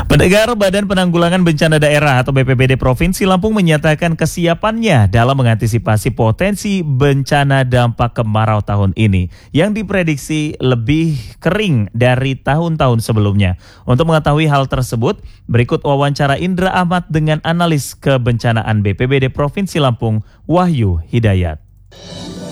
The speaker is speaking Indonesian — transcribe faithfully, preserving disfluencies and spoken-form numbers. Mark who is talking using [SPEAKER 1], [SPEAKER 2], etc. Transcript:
[SPEAKER 1] Pendengar, Badan Penanggulangan Bencana Daerah atau B P B D Provinsi Lampung menyatakan kesiapannya dalam mengantisipasi potensi bencana dampak kemarau tahun ini yang diprediksi lebih kering dari tahun-tahun sebelumnya. Untuk mengetahui hal tersebut, berikut wawancara Indra Ahmad dengan analis kebencanaan B P B D Provinsi Lampung, Wahyu Hidayat.